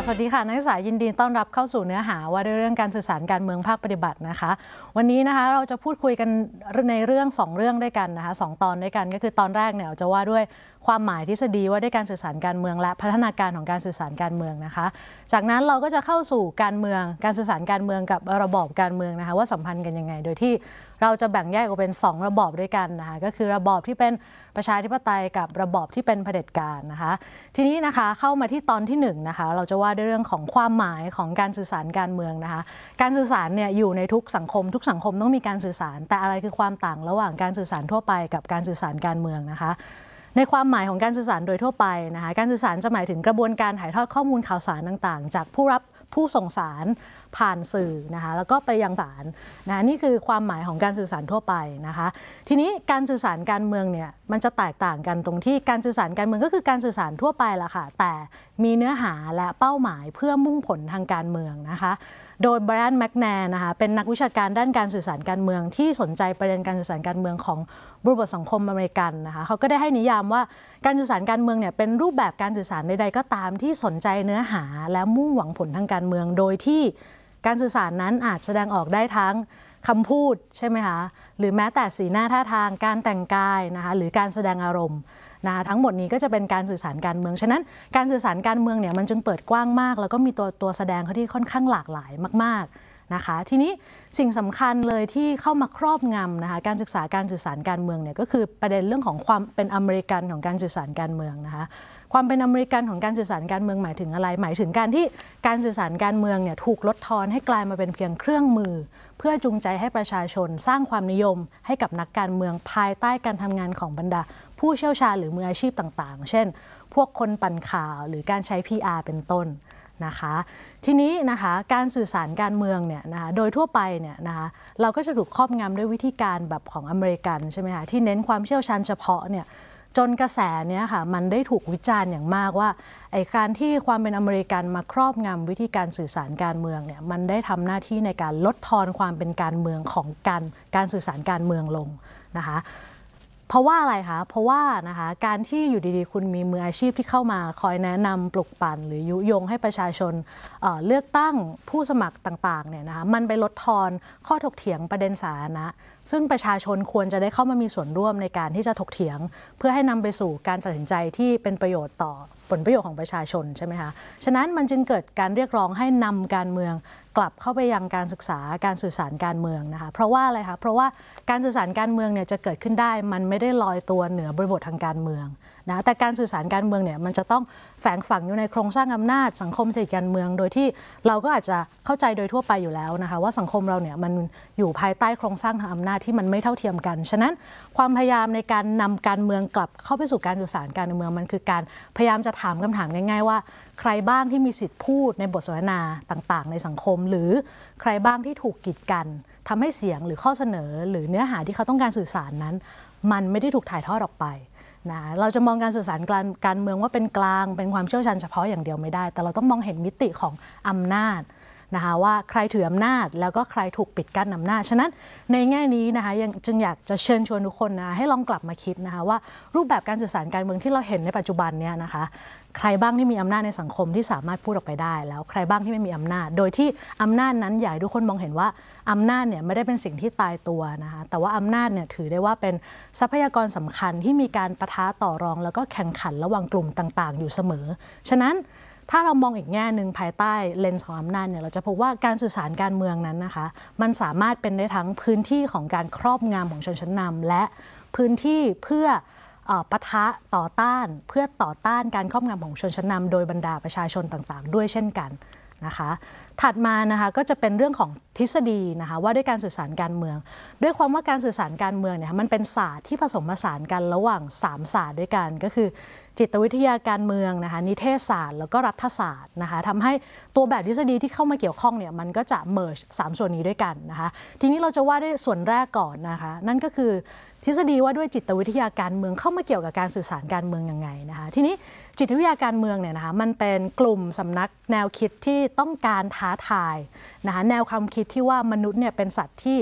สวัสดีค่ะนักศึกษายินดีต้อนรับเข้าสู่เนื้อหาว่าด้วยเรื่องการสื่อสารการเมืองภาคปฏิบัตินะคะวันนี้นะคะเราจะพูดคุยกันในเรื่อง2เรื่องด้วยกันนะคะ2ตอนด้วยกันก็คือตอนแรกเนี่ยจะว่าด้วยความหมายทฤษฎีว่าด้วยการสื่อสารการเมืองและพัฒนาการของการสื่อสารการเมืองนะคะจากนั้นเราก็จะเข้าสู่การเมืองการสื่อสารการเมืองกับระบอบการเมืองนะคะว่าสัมพันธ์กันยังไงโดยที่เราจะแบ่งแยกออกเป็น2ระบอบด้วยกันนะคะก็คือระบอบที่เป็นประชาธิปไตยกับระบอบที่เป็นเผด็จการนะคะทีนี้นะคะเข้ามาที่ตอนที่1นะคะเราจะว่าด้วยเรื่องของความหมายของการสื่อสารการเมืองนะคะการสื่อสารเนี่ยอยู่ในทุกสังคมต้องมีการสื่อสารแต่อะไรคือความต่างระหว่างการสื่อสารทั่วไปกับการสื่อสารการเมืองนะคะในความหมายของการสื่อสารโดยทั่วไปนะคะการสื่อสารจะหมายถึงกระบวนการถ่ายทอดข้อมูลข่าวสารต่างๆจากผู้รับผู้ส่งสารผ่านสื่อนะคะแล้วก็ไปยังศาลนะนี่คือความหมายของการสื่อสารทั่วไปนะคะทีนี้การสื่อสารการเมืองเนี่ยมันจะแตกต่างกันตรงที่การสื่อสารการเมืองก็คือการสื่อสารทั่วไปแหละค่ะแต่มีเนื้อหาและเป้าหมายเพื่อมุ่งผลทางการเมืองนะคะโดยไบรอัน แมคแนร์นะคะเป็นนักวิชาการด้านการสื่อสารการเมืองที่สนใจประเด็นการสื่อสารการเมืองของบริบทสังคมอเมริกันนะคะเขาก็ได้ให้นิยามว่าการสื่อสารการเมืองเนี่ยเป็นรูปแบบการสื่อสารใดๆก็ตามที่สนใจเนื้อหาและมุ่งหวังผลทางการเมืองโดยที่การสื่อสารนั้นอาจแสดงออกได้ทั้งคำพูดใช่ไหมคะหรือแม้แต่สีหน้าท่าทางการแต่งกายนะคะหรือการแสดงอารมณ์นะทั้งหมดนี้ก็จะเป็นการสื่อสารการเมืองฉะนั้นการสื่อสารการเมืองเนี่ยมันจึงเปิดกว้างมากแล้วก็มีตัวแสดงเขาที่ค่อนข้างหลากหลายมากๆนะคะทีนี้สิ่งสำคัญเลยที่เข้ามาครอบงำนะคะการศึกษาการสื่อสารการเมืองเนี่ยก็คือประเด็นเรื่องของความเป็นอเมริกันของการสื่อสารการเมืองนะคะความเป็นอเมริกันของการสื่อสารการเมืองหมายถึงอะไรหมายถึงการที่การสื่อสารการเมืองเนี่ยถูกลดทอนให้กลายมาเป็นเพียงเครื่องมือเพื่อจูงใจให้ประชาชนสร้างความนิยมให้กับนักการเมืองภายใต้การทำงานของบรรดาผู้เชี่ยวชาญหรือมืออาชีพต่างๆเช่นพวกคนปั่นข่าวหรือการใช้ PR เป็นต้นนะคะทีนี้นะคะการสื่อสารการเมืองเนี่ยนะคะโดยทั่วไปเนี่ยนะคะเราก็จะถูกครอบงำด้วยวิธีการแบบของอเมริกันใช่ไหมคะที่เน้นความเชี่ยวชาญเฉพาะเนี่ยจนกระแสเนี้ยค่ะมันได้ถูกวิจารณ์อย่างมากว่าไอ้การที่ความเป็นอเมริกันมาครอบงำวิธีการสื่อสารการเมืองเนี่ยมันได้ทำหน้าที่ในการลดทอนความเป็นการเมืองของการสื่อสารการเมืองลงนะคะเพราะว่าอะไรคะเพราะว่านะคะการที่อยู่ดีๆคุณมีมืออาชีพที่เข้ามาคอยแนะนำปลุกปั่นหรือยุยงให้ประชาชนเลือกตั้งผู้สมัครต่างๆเนี่ยนะคะมันไปลดทอนข้อถกเถียงประเด็นสาธารณะซึ่งประชาชนควรจะได้เข้ามามีส่วนร่วมในการที่จะถกเถียงเพื่อให้นำไปสู่การตัดสินใจที่เป็นประโยชน์ต่อผลประโยชน์ของประชาชนใช่ไหมคะฉะนั้นมันจึงเกิดการเรียกร้องให้นำการเมืองกลับเข้าไปยังการศึกษาการสื่อสารการเมืองนะคะเพราะว่าอะไรคะเพราะว่าการสื่อสารการเมืองเนี่ยจะเกิดขึ้นได้มันไม่ได้ลอยตัวเหนือบริบททางการเมืองนะแต่การสื่อสารการเมืองเนี่ยมันจะต้องแฝงฝังอยู่ในโครงสร้างอำนาจสังคมเศรษฐกิจการเมืองโดยที่เราก็อาจจะเข้าใจโดยทั่วไปอยู่แล้วนะคะว่าสังคมเราเนี่ยมันอยู่ภายใต้โครงสร้างทางอำนาจที่มันไม่เท่าเทียมกันฉะนั้นความพยายามในการนำการเมืองกลับเข้าไปสู่การสื่อสารการเมืองมันคือการพยายามจะถามคำถามง่ายๆว่าใครบ้างที่มีสิทธิพูดในบทสนทนาต่างๆในสังคมหรือใครบ้างที่ถูกกีดกันทำให้เสียงหรือข้อเสนอหรือเนื้อหาที่เขาต้องการสื่อสารนั้นมันไม่ได้ถูกถ่ายทอดออกไปนะเราจะมองการสื่อสารการเมืองว่าเป็นกลางเป็นความเชี่ยวชาญเฉพาะอย่างเดียวไม่ได้แต่เราต้องมองเห็นมิติของอำนาจนะคะว่าใครถืออำนาจแล้วก็ใครถูกปิดกั้นอำนาจฉะนั้นในแง่นี้นะคะยังจึงอยากจะเชิญชวนทุกคนนะให้ลองกลับมาคิดนะคะว่ารูปแบบการสื่อสารการเมืองที่เราเห็นในปัจจุบันเนี่ยนะคะใครบ้างที่มีอำนาจในสังคมที่สามารถพูดออกไปได้แล้วใครบ้างที่ไม่มีอำนาจโดยที่อำนาจนั้นอยากให้ทุกคนมองเห็นว่าอำนาจเนี่ยไม่ได้เป็นสิ่งที่ตายตัวนะคะแต่ว่าอำนาจเนี่ยถือได้ว่าเป็นทรัพยากรสำคัญที่มีการปะทะต่อรองแล้วก็แข่งขันระหว่างกลุ่มต่างๆอยู่เสมอฉะนั้นถ้าเรามองอีกแง่หนึ่งภายใต้เลนส์ของอำนาจเนี่ยเราจะพบว่าการสื่อสารการเมืองนั้นนะคะมันสามารถเป็นได้ทั้งพื้นที่ของการครอบงำของชนชั้นนำและพื้นที่เพื่อปะทะต่อต้านเพื่อต่อต้านการครอบงำของชนชั้นนำโดยบรรดาประชาชนต่างๆด้วยเช่นกันนะคะถัดมานะคะก็จะเป็นเรื่องของทฤษฎีนะคะว่าด้วยการสื่อสารการเมืองด้วยความว่าการสื่อสารการเมืองเนี่ยมันเป็นศาสตร์ที่ผสมผสานกันระหว่าง3ศาสตร์ด้วยกันก็คือจิตวิทยาการเมืองนะคะนิเทศศาสตร์แล้วก็รัฐศาสตร์นะคะทำให้ตัวแบบทฤษฎีที่เข้ามาเกี่ยวข้องเนี่ยมันก็จะเมิร์จ3ส่วนนี้ด้วยกันนะคะทีนี้เราจะว่าด้วยส่วนแรกก่อนนะคะนั่นก็คือทฤษฎีว่าด้วยจิตวิทยาการเมืองเข้ามาเกี่ยวกับการสื่อสารการเมืองยังไงนะคะทีนี้จิตวิทยาการเมืองเนี่ยนะคะมันเป็นกลุ่มสำนักแนวคิดที่ต้องการท้าทายนะคะแนวความคิดที่ว่ามนุษย์เนี่ยเป็นสัตว์ที่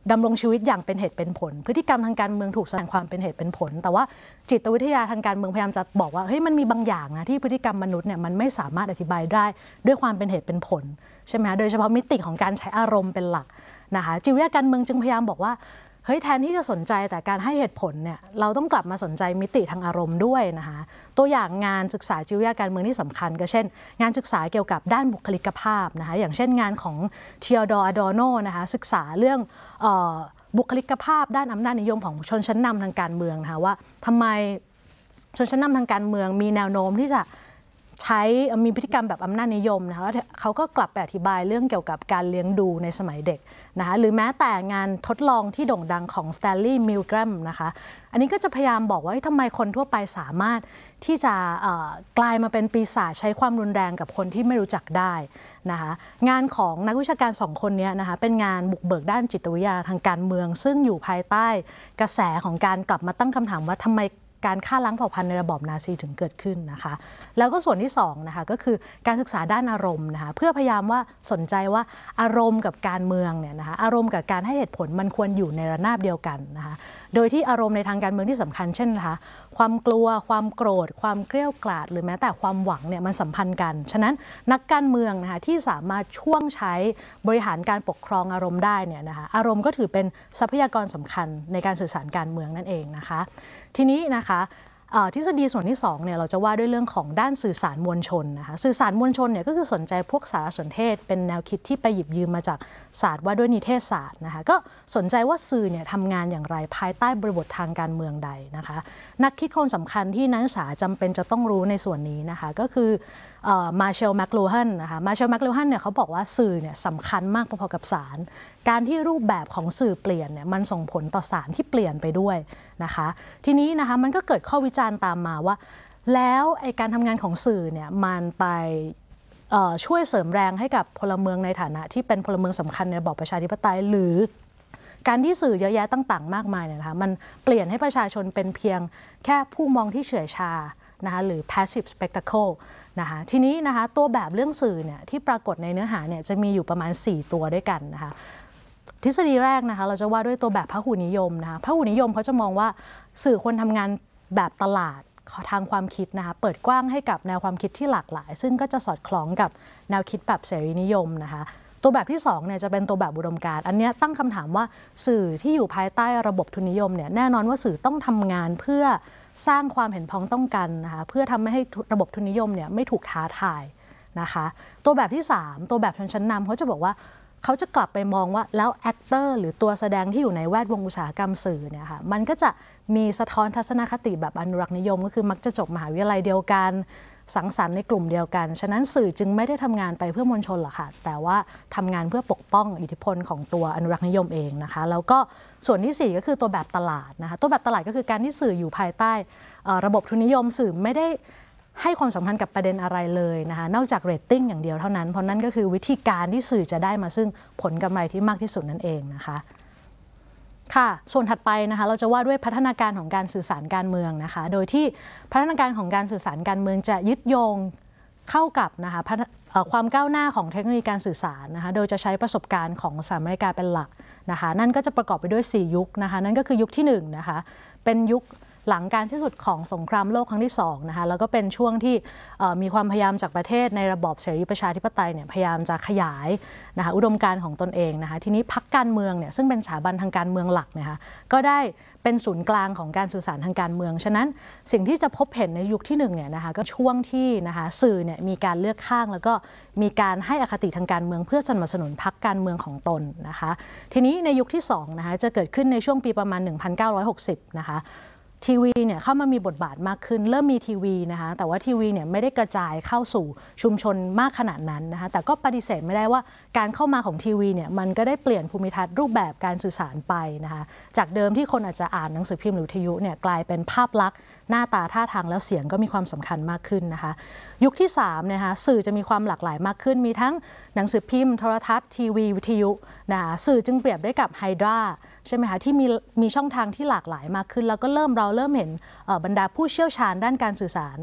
ดำรงชีวิตอย่างเป็นเหตุเป็นผลพฤติกรรมทางการเมืองถูกแสดงความเป็นเหตุเป็นผลแต่ว่าจิตวิทยาทางการเมืองพยายามจะบอกว่าเฮ้ยมันมีบางอย่างนะที่พฤติกรรมมนุษย์เนี่ยมันไม่สามารถอธิบายได้ด้วยความเป็นเหตุเป็นผลใช่ไหมคะโดยเฉพาะมิติของการใช้อารมณ์เป็นหลักนะคะจิตวิทยาการเมืองจึงพยายามบอกว่าเฮ้ยแทนที่จะสนใจแต่การให้เหตุผลเนี่ยเราต้องกลับมาสนใจมิติทางอารมณ์ด้วยนะคะตัวอย่างงานศึกษาจิตวิทยาการเมืองที่สำคัญก็เช่นงานศึกษาเกี่ยวกับด้านบุคลิกภาพนะคะอย่างเช่นงานของเทียดอร์ อดอร์โนนะคะศึกษาเรื่องบุคลิกภาพด้านอำนาจนิยมของชนชั้นนำทางการเมืองนะคะว่าทำไมชนชั้นนำทางการเมืองมีแนวโน้มที่จะใช้มีพฤติกรรมแบบอำนาจนิยมนะคะเขาก็กลับไปอธิบายเรื่องเกี่ยวกับการเลี้ยงดูในสมัยเด็กนะคะหรือแม้แต่งานทดลองที่โด่งดังของสแตนลีย์ มิลแกรมนะคะอันนี้ก็จะพยายามบอกว่าทำไมคนทั่วไปสามารถที่จะกลายมาเป็นปีศาจใช้ความรุนแรงกับคนที่ไม่รู้จักได้นะคะงานของนักวิชาการ2คนนี้นะคะเป็นงานบุกเบิกด้านจิตวิทยาทางการเมืองซึ่งอยู่ภายใต้กระแสของการกลับมาตั้งคำถามว่าทำไมการฆ่าล้างเผ่าพันธุ์ในระบอบนาซีถึงเกิดขึ้นนะคะแล้วก็ส่วนที่2นะคะก็คือการศึกษาด้านอารมณ์นะคะเพื่อพยายามว่าสนใจว่าอารมณ์กับการเมืองเนี่ยนะคะอารมณ์กับการให้เหตุผลมันควรอยู่ในระนาบเดียวกันนะคะโดยที่อารมณ์ในทางการเมืองที่สำคัญเช่นนะคะความกลัวความโกรธความเกรี้ยวกราดหรือแม้แต่ความหวังเนี่ยมันสัมพันธ์กันฉะนั้นนักการเมืองนะคะที่สามารถช่วงใช้บริหารการปกครองอารมณ์ได้เนี่ยนะคะอารมณ์ก็ถือเป็นทรัพยากรสำคัญในการสื่อสารการเมืองนั่นเองนะคะทีนี้นะคะทฤษฎีส่วนที่2เนี่ยเราจะว่าด้วยเรื่องของด้านสื่อสารมวลชนนะคะสื่อสารมวลชนเนี่ยก็คือสนใจพวกสารสนเทศเป็นแนวคิดที่ไปหยิบยืมมาจากศาสตร์ว่าด้วยนิเทศศาสตร์นะคะก็สนใจว่าสื่อเนี่ยทำงานอย่างไรภายใต้บริบททางการเมืองใดนะคะนักคิดคนสำคัญที่นักศึกษาจำเป็นจะต้องรู้ในส่วนนี้นะคะก็คือมาเชล แมคลูฮันนะคะมาเชล แมคลูฮันเนี่ยเขาบอกว่าสื่อเนี่ยสำคัญมากพอๆกับศาลการที่รูปแบบของสื่อเปลี่ยนเนี่ยมันส่งผลต่อศาลที่เปลี่ยนไปด้วยนะคะทีนี้นะคะมันก็เกิดข้อวิจารณ์ตามมาว่าแล้วไอ้การทำงานของสื่อเนี่ยมันไปช่วยเสริมแรงให้กับพลเมืองในฐานะที่เป็นพลเมืองสำคัญในระบอบประชาธิปไตยหรือการที่สื่อเยอะแยะต่างๆมากมายเนี่ยนะคะมันเปลี่ยนให้ประชาชนเป็นเพียงแค่ผู้มองที่เฉื่อยชานะคะหรือ passive spectacle นะคะทีนี้นะคะตัวแบบเรื่องสื่อเนี่ยที่ปรากฏในเนื้อหาเนี่ยจะมีอยู่ประมาณ4ตัวด้วยกันนะคะทฤษฎีแรกนะคะเราจะว่าด้วยตัวแบบพหุนิยมนะคะพหุนิยมเขาจะมองว่าสื่อควรทำงานแบบตลาดทางความคิดนะคะเปิดกว้างให้กับแนวความคิดที่หลากหลายซึ่งก็จะสอดคล้องกับแนวคิดแบบเสรีนิยมนะคะตัวแบบที่2เนี่ยจะเป็นตัวแบบอุดมการณ์อันนี้ตั้งคำถามว่าสื่อที่อยู่ภายใต้ระบบทุนนิยมเนี่ยแน่นอนว่าสื่อต้องทำงานเพื่อสร้างความเห็นพ้องต้องกันนะคะเพื่อทำให้ระบบทุนนิยมเนี่ยไม่ถูกท้าทายนะคะตัวแบบที่3ตัวแบบชนชั้นนำเขาจะบอกว่าเขาจะกลับไปมองว่าแล้วแอคเตอร์หรือตัวแสดงที่อยู่ในแวดวงอุตสาหกรรมสื่อเนี่ยค่ะมันก็จะมีสะท้อนทัศนคติแบบอนุรักษ์นิยมก็คือมักจะจบมหาวิทยาลัยเดียวกันสังสรรค์ในกลุ่มเดียวกันฉะนั้นสื่อจึงไม่ได้ทำงานไปเพื่อมวลชนหรอกค่ะแต่ว่าทำงานเพื่อปกป้องอิทธิพลของตัวอนุรักษ์นิยมเองนะคะแล้วก็ส่วนที่4ก็คือตัวแบบตลาดนะคะตัวแบบตลาดก็คือการที่สื่ออยู่ภายใต้ระบบทุนนิยมสื่อไม่ได้ให้ความสำคัญกับประเด็นอะไรเลยนะคะนอกจากเรตติ้งอย่างเดียวเท่านั้นเพราะนั่นก็คือวิธีการที่สื่อจะได้มาซึ่งผลกำไรที่มากที่สุดนั่นเองนะคะค่ะส่วนถัดไปนะคะเราจะว่าด้วยพัฒนาการของการสื่อสารการเมืองนะคะโดยที่พัฒนาการของการสื่อสารการเมืองจะยึดโยงเข้ากับนะคะความก้าวหน้าของเทคโนโลยีการสื่อสารนะคะโดยจะใช้ประสบการณ์ของสหรัฐอเมริกาเป็นหลักนะคะนั่นก็จะประกอบไปด้วย4ยุคนะคะนั่นก็คือยุคที่1นะคะเป็นยุคหลังการสิ้นสุดของสงครามโลกครั้งที่2นะคะแล้วก็เป็นช่วงที่มีความพยายามจากประเทศในระบอบเสรีประชาธิปไตยเนี่ยพยายามจะขยายนะคะอุดมการณ์ของตนเองนะคะทีนี้พรรคการเมืองเนี่ยซึ่งเป็นสถาบันทางการเมืองหลักนะคะก็ได้เป็นศูนย์กลางของการสื่อสารทางการเมืองฉะนั้นสิ่งที่จะพบเห็นในยุคที่1เนี่ยนะคะก็ช่วงที่นะคะสื่อเนี่ยมีการเลือกข้างแล้วก็มีการให้อคติทางการเมืองเพื่อสนับสนุนพรรคการเมืองของตนนะคะทีนี้ในยุคที่2นะคะจะเกิดขึ้นในช่วงปีประมาณ 1960 นะคะทีวีเนี่ยเข้ามามีบทบาทมากขึ้นเริ่มมีทีวีนะคะแต่ว่าทีวีเนี่ยไม่ได้กระจายเข้าสู่ชุมชนมากขนาดนั้นนะคะแต่ก็ปฏิเสธไม่ได้ว่าการเข้ามาของทีวีเนี่ยมันก็ได้เปลี่ยนภูมิทัศน์รูปแบบการสื่อสารไปนะคะจากเดิมที่คนอาจจะอ่านหนังสือพิมพ์หรือวิทยุเนี่ยกลายเป็นภาพลักษณ์หน้าตาท่าทางแล้วเสียงก็มีความสำคัญมากขึ้นนะคะยุคที่3นะคะสื่อจะมีความหลากหลายมากขึ้นมีทั้งหนังสือพิมพ์โทรทัศน์ทีวีวิทยุนะคะสื่อจึงเปรียบได้กับไฮดราใช่ไหมคะที่มีช่องทางที่หลากหลายมากขึ้นแล้วก็เราเริ่มเห็นบรรดาผู้เชี่ยวชาญด้านการสื่อสาร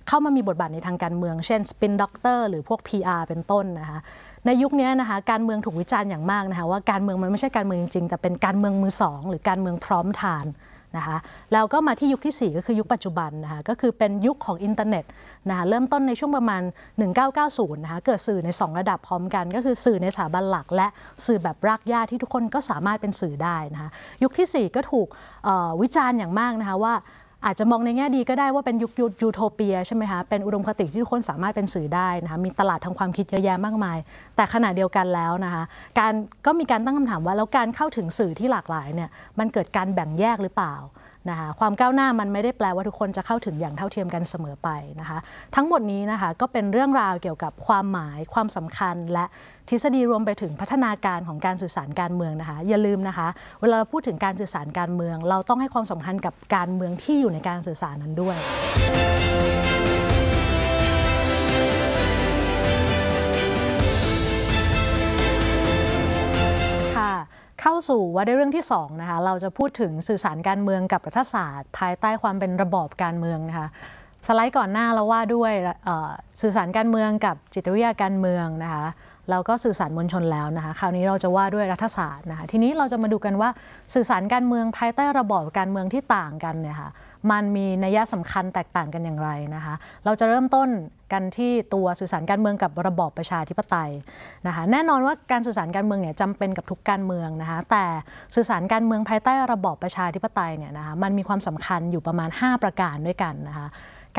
เข้ามามีบทบาทในทางการเมืองเช่นสปินด็อกเตอร์หรือพวก PR เป็นต้นนะคะในยุคนี้นะคะการเมืองถูกวิจารณ์อย่างมากนะคะว่าการเมืองมันไม่ใช่การเมืองจริงๆแต่เป็นการเมืองมือสองหรือการเมืองพร้อมทานนะคะแล้วก็มาที่ยุคที่4ก็คือยุคปัจจุบันนะคะก็คือเป็นยุคของอินเทอร์เน็ตนะคะเริ่มต้นในช่วงประมาณ1990นะคะเกิดสื่อใน2ระดับพร้อมกันก็คือสื่อในสถาบันหลักและสื่อแบบรากหญ้าที่ทุกคนก็สามารถเป็นสื่อได้นะคะยุคที่4ก็ถูกวิจารณ์อย่างมากนะคะว่าอาจจะมองในแง่ดีก็ได้ว่าเป็นยุคยูโทเปียใช่ไหมคะเป็นอุดมคติที่ทุกคนสามารถเป็นสื่อได้นะคะมีตลาดทางความคิดเยอะแยะมากมายแต่ขณะเดียวกันแล้วนะคะก็มีการตั้งคำถามว่าแล้วการเข้าถึงสื่อที่หลากหลายเนี่ยมันเกิดการแบ่งแยกหรือเปล่านะคะความก้าวหน้ามันไม่ได้แปลว่าทุกคนจะเข้าถึงอย่างเท่าเทียมกันเสมอไปนะคะทั้งหมดนี้นะคะก็เป็นเรื่องราวเกี่ยวกับความหมายความสำคัญและทฤษฎีรวมไปถึงพัฒนาการของการสื่อสารการเมืองนะคะอย่าลืมนะคะเวลาเราพูดถึงการสื่อสารการเมืองเราต้องให้ความสำคัญกับการเมืองที่อยู่ในการสื่อสารนั้นด้วยเข้าสู่ว่าในเรื่องที่2นะคะเราจะพูดถึงสื่อสารการเมืองกับรัฐศาสตร์ภายใต้ความเป็นระบอบการเมืองนะคะสไลด์ก่อนหน้าเราว่าด้วยสื่อสารการเมืองกับจิตวิทยาการเมืองนะคะแล้วก็สื่อสารมวลชนแล้วนะคะคราวนี้เราจะว่าด้วยรัฐศาสตร์นะคะทีนี้เราจะมาดูกันว่าสื่อสารการเมืองภายใต้ระบอบการเมืองที่ต่างกันเนี่ยค่ะมันมีนัยสำคัญแตกต่างกันอย่างไรนะคะเราจะเริ่มต้นกันที่ตัวสื่อสารการเมืองกับระบอบประชาธิปไตยนะคะแน่นอนว่าการสื่อสารการเมืองเนี่ยจำเป็นกับทุกการเมืองนะคะแต่สื่อสารการเมืองภายใต้ระบอบประชาธิปไตยเนี่ยนะคะมันมีความสำคัญอยู่ประมาณ5ประการด้วยกันนะคะ